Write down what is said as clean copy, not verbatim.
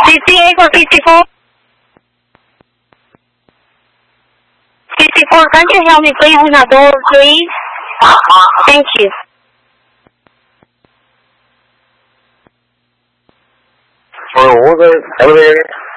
58 or 54? 54, can't you help me please in the door, please? Thank you. 오늘 elevator.